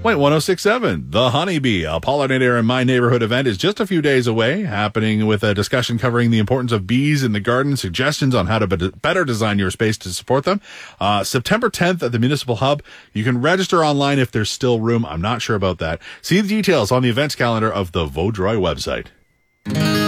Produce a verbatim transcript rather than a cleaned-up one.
Point one oh six seven. The Honeybee, a pollinator in my neighborhood event, is just a few days away, happening with a discussion covering the importance of bees in the garden, suggestions on how to be- better design your space to support them. Uh, September tenth at the Municipal Hub. You can register online if there's still room. I'm not sure about that. See the details on the events calendar of the Vaudreuil website.